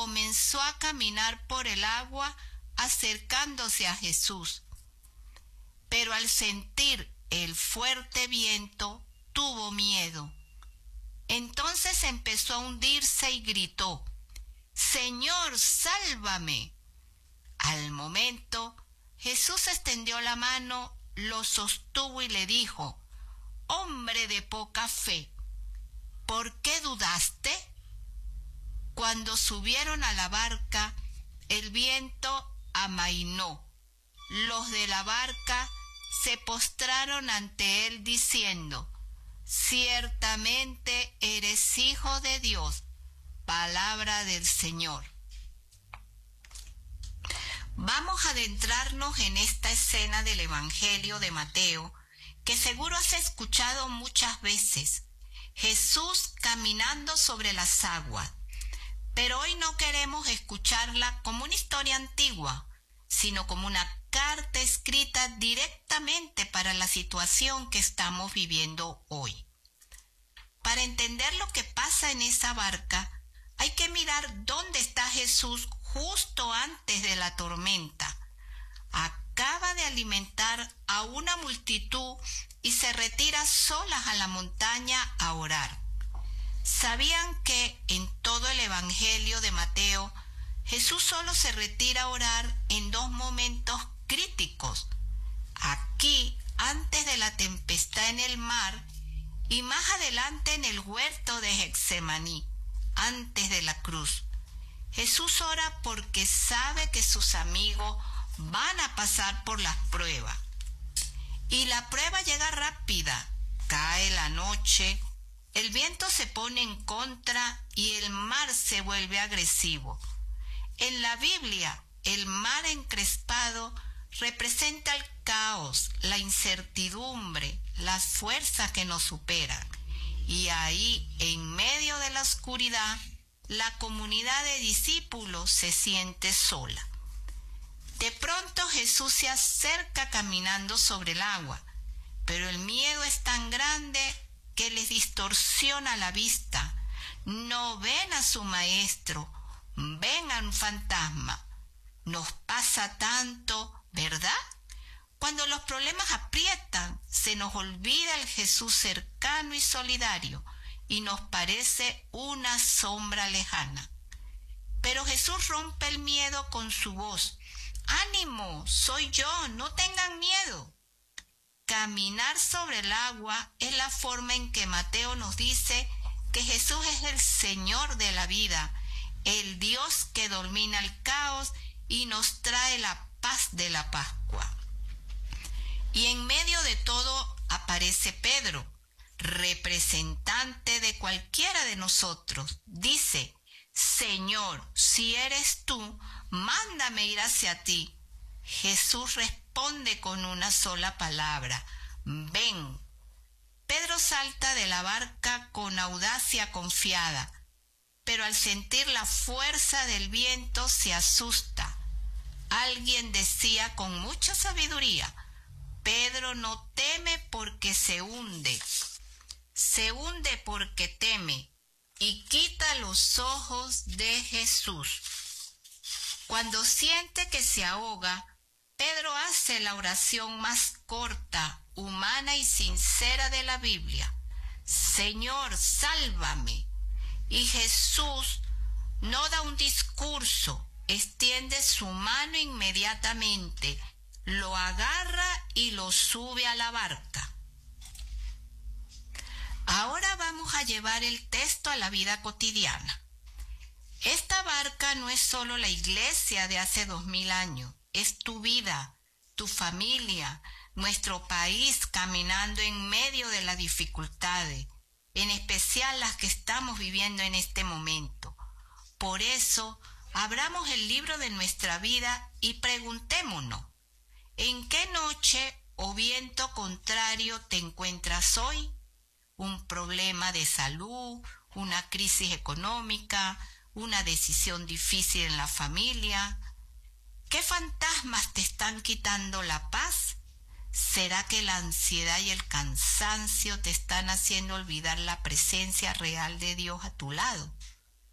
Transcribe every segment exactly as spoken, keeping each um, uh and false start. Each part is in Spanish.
comenzó a caminar por el agua acercándose a Jesús. Pero al sentir el fuerte viento, tuvo miedo. Entonces empezó a hundirse y gritó: «Señor, sálvame». Al momento, Jesús extendió la mano, lo sostuvo y le dijo: «Hombre de poca fe, ¿por qué dudaste?». Cuando subieron a la barca, el viento amainó. Los de la barca se postraron ante él diciendo: «Ciertamente eres Hijo de Dios». Palabra del Señor. Vamos a adentrarnos en esta escena del Evangelio de Mateo, que seguro has escuchado muchas veces. Jesús caminando sobre las aguas. Pero hoy no queremos escucharla como una historia antigua, sino como una carta escrita directamente para la situación que estamos viviendo hoy. Para entender lo que pasa en esa barca, hay que mirar dónde está Jesús justo antes de la tormenta. Acaba de alimentar a una multitud y se retira solas a la montaña a orar. ¿Sabían que en todo el Evangelio de Mateo, Jesús solo se retira a orar en dos momentos críticos? Aquí, antes de la tempestad en el mar, y más adelante en el huerto de Getsemaní, antes de la cruz. Jesús ora porque sabe que sus amigos van a pasar por las pruebas. Y la prueba llega rápida, cae la noche, el viento se pone en contra y el mar se vuelve agresivo. En la Biblia, el mar encrespado representa el caos, la incertidumbre, las fuerzas que nos superan. Y ahí, en medio de la oscuridad, la comunidad de discípulos se siente sola. De pronto Jesús se acerca caminando sobre el agua, pero el miedo es tan grande que les distorsiona la vista. No ven a su maestro, ven a un fantasma. Nos pasa tanto, ¿verdad? Cuando los problemas aprietan, se nos olvida el Jesús cercano y solidario y nos parece una sombra lejana. Pero Jesús rompe el miedo con su voz: «Ánimo, soy yo, no tengan miedo». Caminar sobre el agua es la forma en que Mateo nos dice que Jesús es el Señor de la vida, el Dios que domina el caos y nos trae la paz de la Pascua. Y en medio de todo aparece Pedro, representante de cualquiera de nosotros. Dice: «Señor, si eres tú, mándame ir hacia ti». Jesús responde con una sola palabra: «Ven». Pedro salta de la barca con audacia confiada, pero al sentir la fuerza del viento se asusta. Alguien decía con mucha sabiduría: Pedro no teme porque se hunde, se hunde porque teme, y quita los ojos de Jesús. Cuando siente que se ahoga, Pedro hace la oración más corta, humana y sincera de la Biblia: «Señor, sálvame». Y Jesús no da un discurso, extiende su mano inmediatamente, lo agarra y lo sube a la barca. Ahora vamos a llevar el texto a la vida cotidiana. Esta barca no es solo la iglesia de hace dos mil años, es tu vida, tu familia, nuestro país caminando en medio de las dificultades, en especial las que estamos viviendo en este momento. Por eso, abramos el libro de nuestra vida y preguntémonos: ¿en qué noche o viento contrario te encuentras hoy? ¿Un problema de salud, una crisis económica, una decisión difícil en la familia? ¿Qué fantasmas te están quitando la paz? ¿Será que la ansiedad y el cansancio te están haciendo olvidar la presencia real de Dios a tu lado?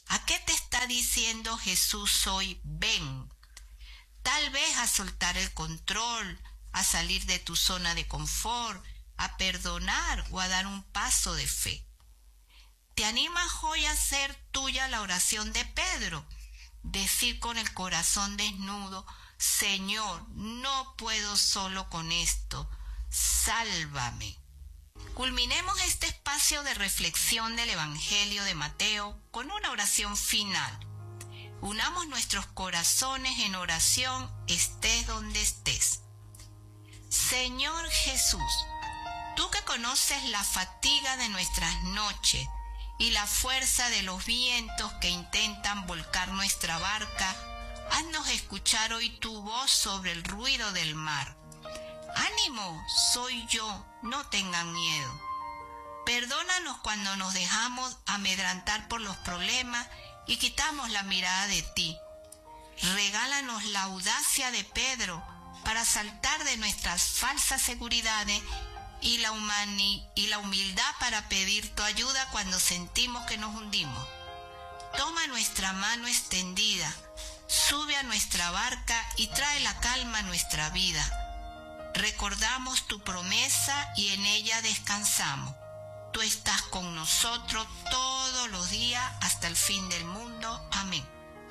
¿A qué te está diciendo Jesús hoy? Ven. Tal vez a soltar el control, a salir de tu zona de confort, a perdonar o a dar un paso de fe. ¿Te animas hoy a hacer tuya la oración de Pedro? Decir con el corazón desnudo: Señor, no puedo solo con esto, sálvame. Culminemos este espacio de reflexión del Evangelio de Mateo con una oración final. Unamos nuestros corazones en oración, estés donde estés. Señor Jesús, tú que conoces la fatiga de nuestras noches y la fuerza de los vientos que intentan volcar nuestra barca, haznos escuchar hoy tu voz sobre el ruido del mar. Ánimo, soy yo, no tengan miedo. Perdónanos cuando nos dejamos amedrantar por los problemas y quitamos la mirada de ti. Regálanos la audacia de Pedro para saltar de nuestras falsas seguridades y la, humani- y la humildad para pedir tu ayuda cuando sentimos que nos hundimos. Toma nuestra mano extendida, sube a nuestra barca y trae la calma a nuestra vida. Recordamos tu promesa y en ella descansamos. Tú estás con nosotros todos los días hasta el fin del mundo. Amén.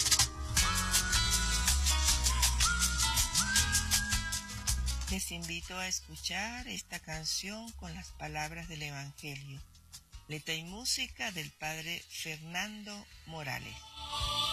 Les invito a escuchar esta canción con las palabras del Evangelio. Letra y música del padre Fernando Morales.